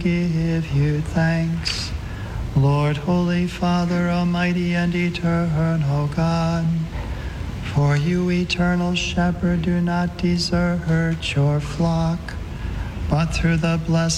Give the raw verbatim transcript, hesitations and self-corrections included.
give you thanks. Lord, Holy Father, Almighty and eternal God, for you, eternal Shepherd, do not desert your flock, but through the blessed